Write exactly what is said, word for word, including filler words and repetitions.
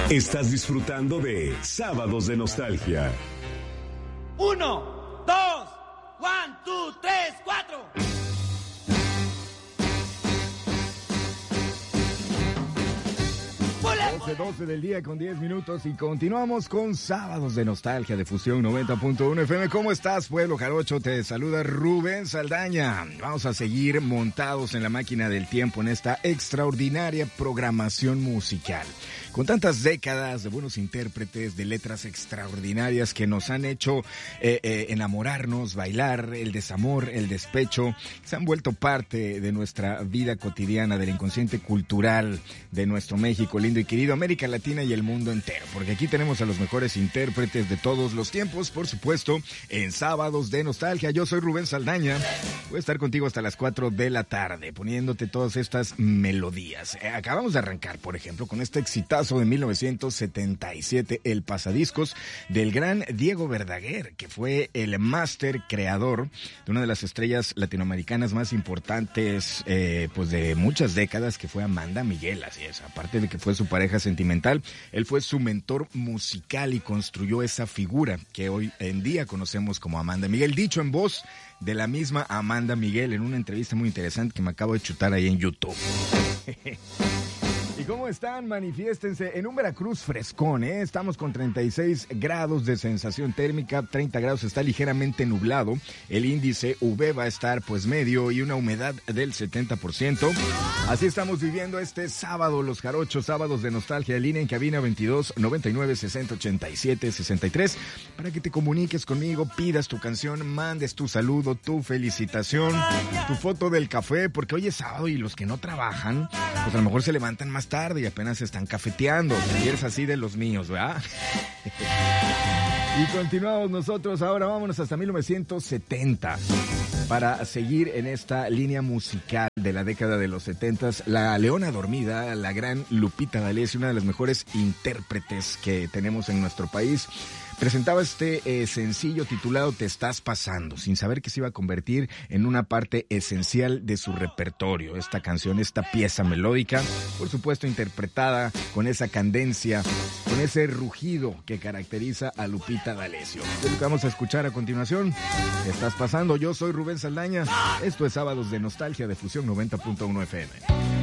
Estás disfrutando de Sábados de Nostalgia. Uno, dos, one, two, tres, cuatro. doce, doce del día con diez minutos y continuamos con Sábados de Nostalgia de Fusión noventa punto uno F M. ¿Cómo estás, pueblo jarocho? Te saluda Rubén Saldaña. Vamos a seguir montados en la máquina del tiempo en esta extraordinaria programación musical. Con tantas décadas de buenos intérpretes, de letras extraordinarias que nos han hecho eh, eh, enamorarnos, bailar, el desamor, el despecho, se han vuelto parte de nuestra vida cotidiana, del inconsciente cultural de nuestro México lindo y querido, América Latina y el mundo entero, porque aquí tenemos a los mejores intérpretes de todos los tiempos, por supuesto, en Sábados de Nostalgia. Yo soy Rubén Saldaña, voy a estar contigo hasta las cuatro de la tarde, poniéndote todas estas melodías. Eh, acabamos de arrancar, por ejemplo, con este exitazo de mil novecientos setenta y siete, El Pasadiscos, del gran Diego Verdaguer, que fue el máster creador de una de las estrellas latinoamericanas más importantes eh, pues de muchas décadas, que fue Amanda Miguel. Así es, aparte de que fue su pareja sentimental, él fue su mentor musical y construyó esa figura que hoy en día conocemos como Amanda Miguel, dicho en voz de la misma Amanda Miguel en una entrevista muy interesante que me acabo de chutar ahí en YouTube. ¿Y cómo están? Manifiéstense en un Veracruz frescón, ¿eh? Estamos con treinta y seis grados de sensación térmica, treinta grados, está ligeramente nublado, el índice U V va a estar pues medio y una humedad del setenta por ciento. Así estamos viviendo este sábado, los jarochos, Sábados de Nostalgia, línea en cabina veintidós, noventa y nueve, sesenta, ochenta y siete, sesenta y tres, para que te comuniques conmigo, pidas tu canción, mandes tu saludo, tu felicitación, tu foto del café, porque hoy es sábado y los que no trabajan, pues a lo mejor se levantan más tarde y apenas se están cafeteando. Y eres así de los míos, ¿verdad? Y continuamos nosotros. Ahora vámonos hasta mil novecientos setenta para seguir en esta línea musical de la década de los setentas. La Leona Dormida, la gran Lupita D'Alessio, una de las mejores intérpretes que tenemos en nuestro país, presentaba este eh, sencillo titulado Te Estás Pasando, sin saber que se iba a convertir en una parte esencial de su repertorio. Esta canción, esta pieza melódica, por supuesto interpretada con esa cadencia, con ese rugido que caracteriza a Lupita D'Alessio. Es lo que vamos a escuchar a continuación. Te Estás Pasando. Yo soy Rubén Saldaña. Esto es Sábados de Nostalgia de Fusión noventa punto uno F M.